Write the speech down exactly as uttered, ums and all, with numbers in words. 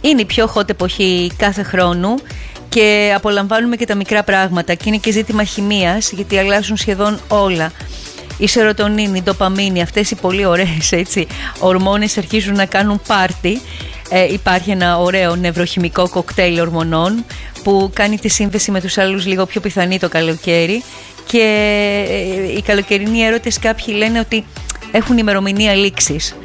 Είναι η πιο hot εποχή κάθε χρόνου και απολαμβάνουμε και τα μικρά πράγματα και είναι και ζήτημα χημείας, γιατί αλλάζουν σχεδόν όλα. Η σερωτονίνη, η ντοπαμίνη, αυτές οι πολύ ωραίες έτσι, ορμόνες αρχίζουν να κάνουν πάρτι. Ε, υπάρχει ένα ωραίο νευροχημικό κοκτέιλ ορμονών που κάνει τη σύνδεση με τους άλλους λίγο πιο πιθανή το καλοκαίρι, και ε, οι καλοκαιρινοί έρωτες κάποιοι λένε ότι έχουν ημερομηνία λήξης.